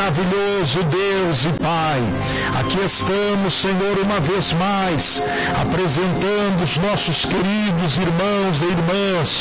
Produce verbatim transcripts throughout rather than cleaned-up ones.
maravilhoso Deus e Pai, aqui estamos, Senhor, uma vez mais, apresentando os nossos queridos irmãos e irmãs,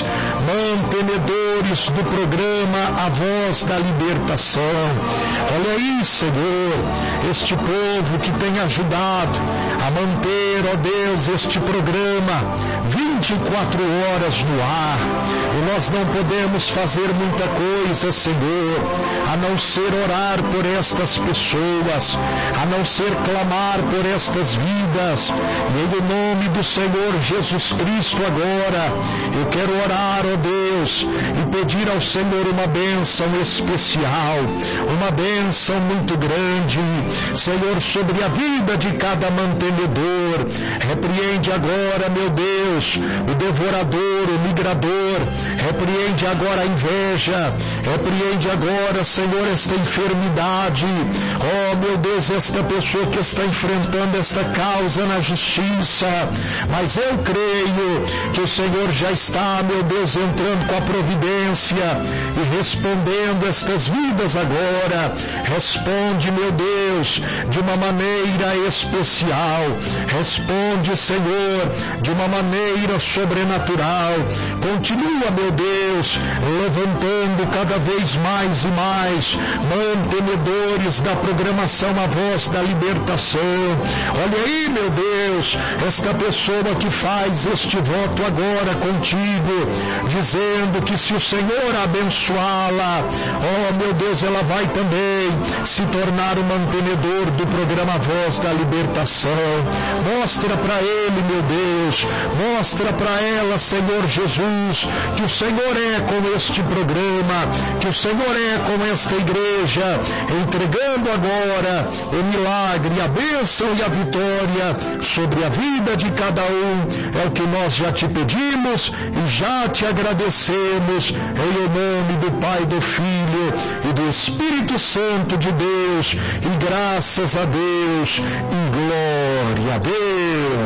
mantenedores do programa A Voz da Libertação. Olha aí, Senhor, este povo que tem ajudado a manter, ó Deus, este programa vinte e quatro horas no ar, e nós não podemos fazer muita coisa, Senhor, a não ser orar por estas pessoas, a não ser clamar por estas vidas. E em nome do Senhor Jesus Cristo agora, eu quero orar, ó Deus, e pedir ao Senhor uma bênção especial, uma bênção muito grande, Senhor, sobre a vida de cada mantenedor. Repreende agora, meu Deus, o devorador, o migrador, repreende agora a inveja, repreende agora, Senhor, esta enfermidade, oh meu Deus, esta pessoa que está enfrentando esta causa na justiça, mas eu creio que o Senhor já está, meu Deus, entrando com a providência e respondendo estas vidas agora. Responde, meu Deus, de uma maneira especial, responde, Senhor, de uma maneira sobrenatural. Continua, meu Deus, levantando cada vez mais e mais mantenedores da programação A Voz da Libertação. Olha aí, meu Deus, esta pessoa que faz este voto agora contigo, dizendo que se o Senhor abençoá-la, oh meu Deus, ela vai também se tornar o mantenedor do programa A Voz da Libertação. Mostra para ele, meu Deus, mostra para ela, Senhor Jesus, que o Senhor é com este programa, que o Senhor é com esta igreja, entregando agora o milagre, a bênção e a vitória sobre a vida de cada um. É o que nós já te pedimos e já te agradecemos, em nome do Pai, do Filho e do Espírito Santo de Deus, e graças a Deus, e glória a Deus.